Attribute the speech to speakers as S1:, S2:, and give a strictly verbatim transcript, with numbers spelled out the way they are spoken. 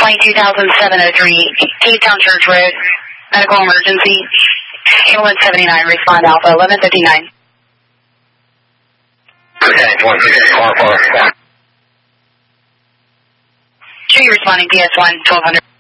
S1: twenty-two thousand seven oh three, Cape Town Church Road, medical emergency. Ambulance seventy-nine, respond Alpha, eleven fifty-nine.
S2: Okay, one six four four.
S1: Tree responding P S one, twelve hundred.